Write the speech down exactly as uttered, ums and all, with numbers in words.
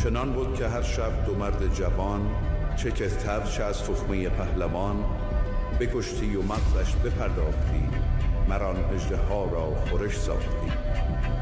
چنان بود که هر شب دو مرد جوان، چه کهتر چه از تخمه پهلوان، بکشتی و مغزش بپرداختی، مران اژدها را خورش ساختی.